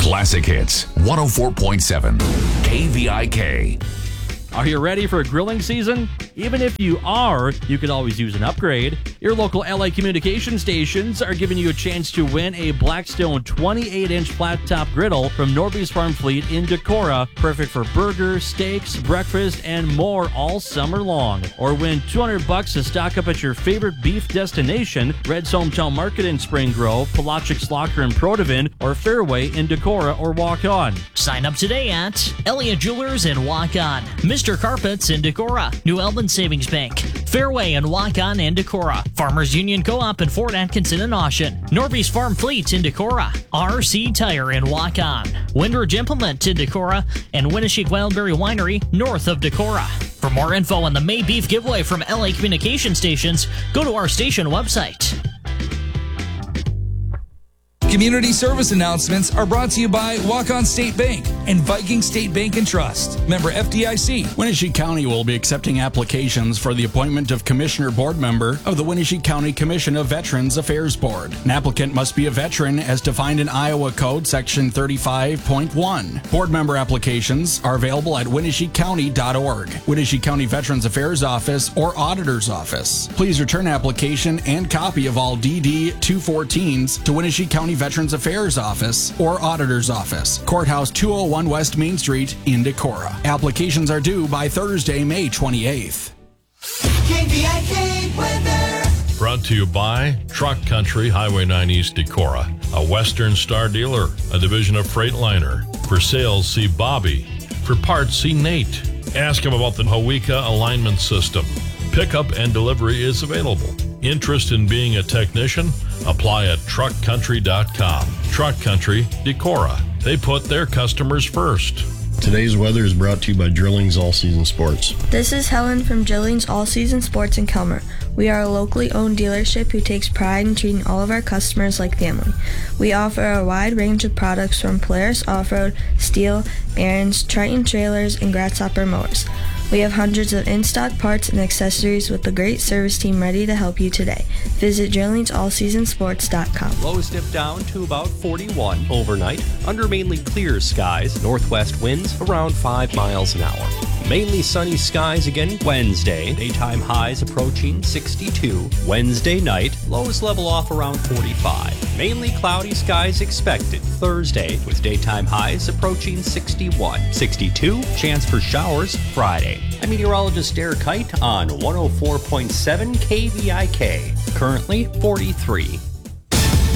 Classic Hits 104.7 KVIK. Are you ready for grilling season? Even if you are, you could always use an upgrade. Your local LA communication stations are giving you a chance to win a Blackstone 28-inch flat-top griddle from Norby's Farm Fleet in Decorah, perfect for burgers, steaks, breakfast, and more all summer long. Or win $200 to stock up at your favorite beef destination, Red's Hometown Market in Spring Grove, Palachik's Locker in Protivin, or Fairway in Decorah or Walk-On. Sign up today at Elliott Jewelers in Walk-On, Mr. Carpets in Decorah, New Elbin Savings Bank, Fairway and Walk-On in Decorah, Farmers Union Co-op in Fort Atkinson and Ocean, Norby's Farm Fleet in Decorah, RC Tire in Walk-On, Windridge Implement in Decorah, and Winneshiek Wildberry Winery north of Decorah. For more info on the May Beef giveaway from LA Communication Stations, go to our station website. Community service announcements are brought to you by Walk-On State Bank and Viking State Bank and Trust. Member FDIC. Winneshiek County will be accepting applications for the appointment of Commissioner Board Member of the Winneshiek County Commission of Veterans Affairs Board. An applicant must be a veteran as defined in Iowa Code Section 35.1. Board member applications are available at winneshiekcounty.org, Winneshiek County Veterans Affairs Office, or Auditor's Office. Please return application and copy of all DD 214s to Winneshiek County Veterans Affairs Office or Auditor's Office, Courthouse 201 West Main Street in Decorah. Applications are due by Thursday, May 28th. KVIK weather. Brought to you by Truck Country, Highway 9 East Decorah, a Western Star dealer, a division of Freightliner. For sales, see Bobby. For parts, see Nate. Ask him about the Hawika alignment system. Pickup and delivery is available. Interest in being a technician? Apply at truckcountry.com. Truck Country, Decorah. They put their customers first. Today's weather is brought to you by Drillings All Season Sports. This is Helen from Drillings All Season Sports in Kelmer. We are a locally owned dealership who takes pride in treating all of our customers like family. We offer a wide range of products from Polaris Off-Road, Steel, Ariens, Triton trailers, and Grasshopper mowers. We have hundreds of in-stock parts and accessories with a great service team ready to help you today. Visit DrillingsAllSeasonSports.com. Lows dip down to about 41 overnight under mainly clear skies. Northwest winds around 5 miles an hour. Mainly sunny skies again Wednesday. Daytime highs approaching 62. Wednesday night, lows level off around 45. Mainly cloudy skies expected Thursday with daytime highs approaching 61. 62, chance for showers Friday. I'm meteorologist Derek Kite on 104.7 KVIK. Currently 43.